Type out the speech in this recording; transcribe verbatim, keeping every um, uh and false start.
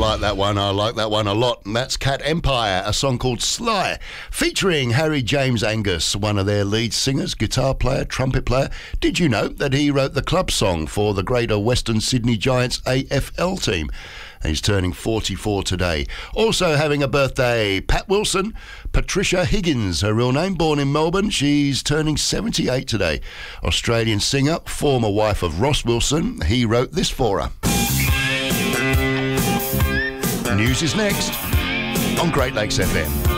like that one. I like that one a lot. And that's Cat Empire, a song called Sly, featuring Harry James Angus, one of their lead singers, guitar player, trumpet player. Did you know that he wrote the club song for the Greater Western Sydney Giants A F L team? And he's turning forty-four today. Also having a birthday, Pat Wilson, Patricia Higgins, her real name, born in Melbourne. She's turning seventy-eight today. Australian singer, former wife of Ross Wilson. He wrote this for her. News is next on Great Lakes F M.